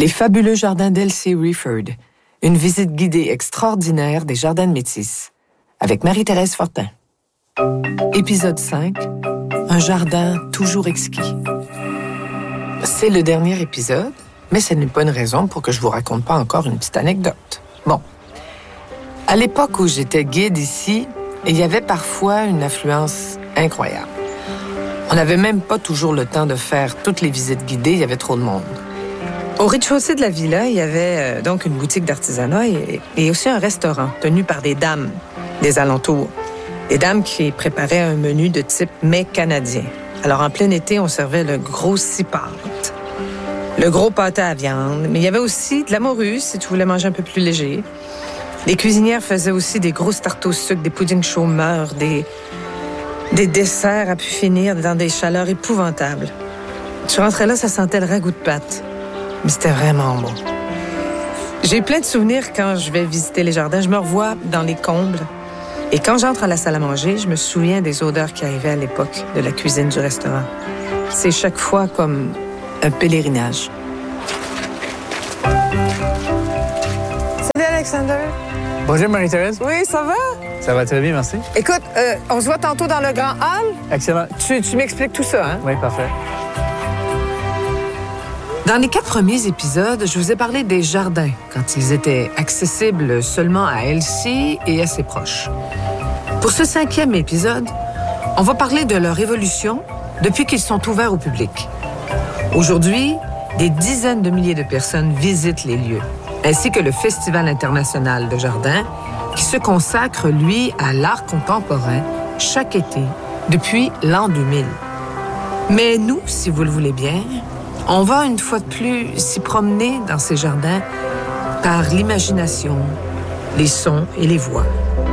Les fabuleux jardins d'Elsie Rieford, une visite guidée extraordinaire des jardins de Métis, avec Marie-Thérèse Fortin. Épisode 5, un jardin toujours exquis. C'est le dernier épisode, mais ce n'est pas une raison pour que je vous raconte pas encore une petite anecdote. Bon, à l'époque où j'étais guide ici, il y avait parfois une affluence incroyable. On n'avait même pas toujours le temps de faire toutes les visites guidées, il y avait trop de monde. Au rez-de-chaussée de la villa, il y avait donc une boutique d'artisanat et aussi un restaurant tenu par des dames des alentours. Des dames qui préparaient un menu de type mets canadien. Alors, en plein été, on servait le gros six-pâtes, le gros pâté à viande, mais il y avait aussi de la morue, si tu voulais manger un peu plus léger. Les cuisinières faisaient aussi des grosses tartes au sucre, des puddings chômeurs, des desserts à pu finir dans des chaleurs épouvantables. Je rentrais là, ça sentait le ragoût de pâte. Mais c'était vraiment bon. J'ai plein de souvenirs quand je vais visiter les jardins. Je me revois dans les combles. Et quand j'entre à la salle à manger, je me souviens des odeurs qui arrivaient à l'époque de la cuisine du restaurant. C'est chaque fois comme un pèlerinage. Salut Alexander. Bonjour Marie-Thérèse. Oui, ça va? Ça va très bien, merci. Écoute, on se voit tantôt dans le grand hall. Excellent. Tu m'expliques tout ça, hein? Oui, parfait. Dans les 4 premiers épisodes, je vous ai parlé des jardins, quand ils étaient accessibles seulement à Elsie et à ses proches. Pour ce 5e épisode, on va parler de leur évolution depuis qu'ils sont ouverts au public. Aujourd'hui, des dizaines de milliers de personnes visitent les lieux, ainsi que le Festival international de jardins, qui se consacre, lui, à l'art contemporain chaque été depuis l'an 2000. Mais nous, si vous le voulez bien, on va une fois de plus s'y promener dans ces jardins par l'imagination, les sons et les voix.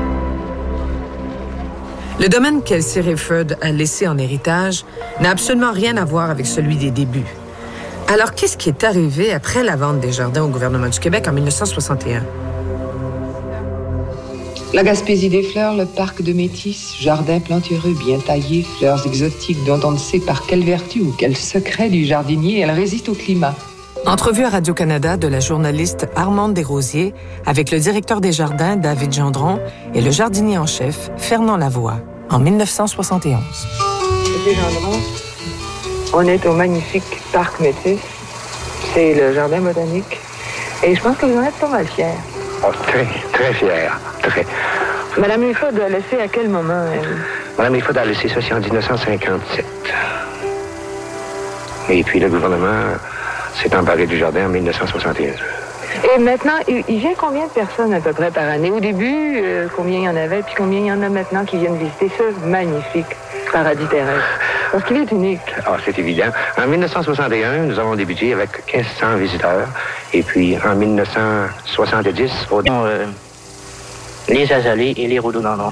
Le domaine qu'Elsie Rieford a laissé en héritage n'a absolument rien à voir avec celui des débuts. Alors, qu'est-ce qui est arrivé après la vente des jardins au gouvernement du Québec en 1961? La Gaspésie des fleurs, le parc de Métis, jardin plantureux bien taillé, fleurs exotiques dont on ne sait par quelle vertu ou quel secret du jardinier elles résistent au climat. Entrevue à Radio-Canada de la journaliste Armande Desrosiers avec le directeur des jardins, David Gendron, et le jardinier en chef, Fernand Lavoie, en 1971. Monsieur Gendron, on est au magnifique parc Métis. C'est le jardin botanique. Et je pense que vous en êtes pas mal fiers. Oh, très, très fier. Très. Madame Rieford a laissé à quel moment, elle? Madame Rieford a laissé ça, c'est en 1957. Et puis le gouvernement s'est emparé du jardin en 1961. Et maintenant, il vient combien de personnes à peu près par année? Au début, combien il y en avait, puis combien il y en a maintenant qui viennent visiter ce magnifique paradis terrestre? Parce qu'il est unique. Ah, c'est évident. En 1961, nous avons débuté avec 1500 visiteurs. Et puis en 1970, les azalées et les rhododendrons.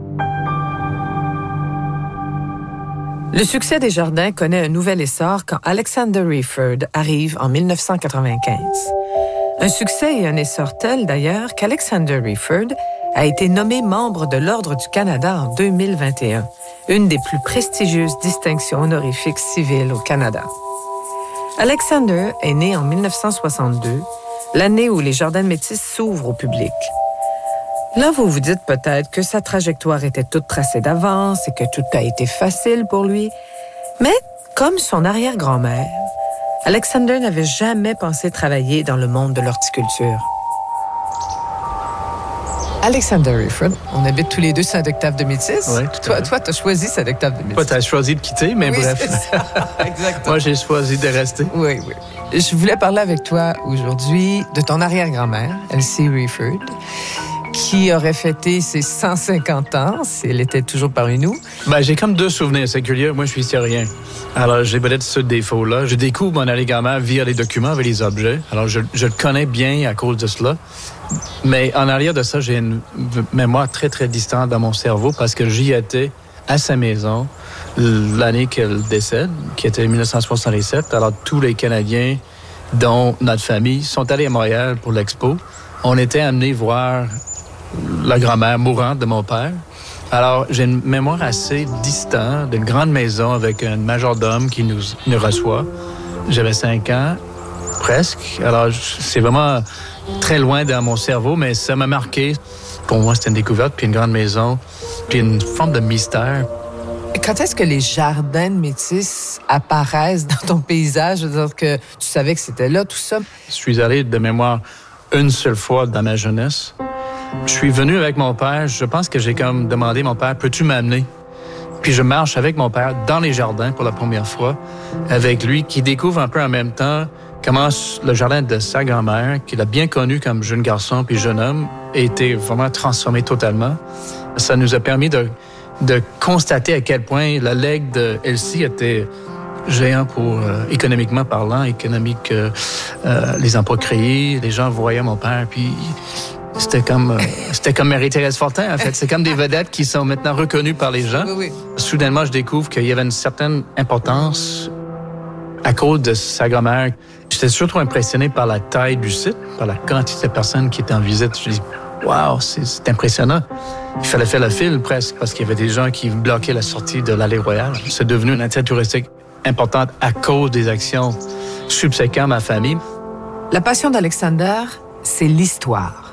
Le succès des jardins connaît un nouvel essor quand Alexander Rieford arrive en 1995. Un succès et un essor tel, d'ailleurs, qu'Alexander Rieford a été nommé membre de l'Ordre du Canada en 2021, une des plus prestigieuses distinctions honorifiques civiles au Canada. Alexander est né en 1962, l'année où les jardins de Métis s'ouvrent au public. Là, vous vous dites peut-être que sa trajectoire était toute tracée d'avance et que tout a été facile pour lui. Mais, comme son arrière-grand-mère, Alexander n'avait jamais pensé travailler dans le monde de l'horticulture. Alexander Rieford, on habite tous les deux Saint-Octave de Métis. Oui, Toi, tu as choisi Saint-Octave de Métis. Toi, tu as choisi de quitter, mais oui, bref. C'est ça. Exactement. Moi, j'ai choisi de rester. Oui. Je voulais parler avec toi aujourd'hui de ton arrière-grand-mère, Elsie Rieford, qui aurait fêté ses 150 ans, si elle était toujours parmi nous. Ben, j'ai comme 2 souvenirs séculiers. Moi, je suis historien. Alors, j'ai peut-être ce défaut-là. Je découvre mon arrière-grand-mère via les documents, avec les objets. Alors, je le connais bien à cause de cela. Mais en arrière de ça, j'ai une mémoire très, très distante dans mon cerveau parce que j'y étais à sa maison l'année qu'elle décède, qui était 1967. Alors, tous les Canadiens, dont notre famille, sont allés à Montréal pour l'expo. On était amenés voir la grand-mère mourante de mon père. Alors, j'ai une mémoire assez distante d'une grande maison avec un majordome qui nous reçoit. J'avais 5 ans. presque. Alors, c'est vraiment très loin dans mon cerveau, mais ça m'a marqué. Pour moi, c'était une découverte, puis une grande maison, puis une forme de mystère. Quand est-ce que les jardins de Métis apparaissent dans ton paysage? Je veux dire que tu savais que c'était là, tout ça. Je suis allé de mémoire une seule fois dans ma jeunesse. Je suis venu avec mon père. Je pense que j'ai comme demandé à mon père, peux-tu m'amener? Puis je marche avec mon père dans les jardins pour la première fois, avec lui, qui découvre un peu en même temps comment le jardin de sa grand-mère, qu'il a bien connu comme jeune garçon puis jeune homme, a été vraiment transformé totalement. Ça nous a permis de constater à quel point la legs de Elsie était géant pour économiquement parlant, les emplois créés, les gens voyaient mon père, puis c'était comme Marie-Thérèse Fortin, en fait. C'est comme des vedettes qui sont maintenant reconnues par les gens. Oui. Soudainement, je découvre qu'il y avait une certaine importance à cause de sa grand-mère. J'étais surtout impressionné par la taille du site, par la quantité de personnes qui étaient en visite. Je me dis, wow, c'est impressionnant. Il fallait faire le fil presque parce qu'il y avait des gens qui bloquaient la sortie de l'allée Royale. C'est devenu une attrait touristique importante à cause des actions subséquentes à ma famille. La passion d'Alexander, c'est l'histoire.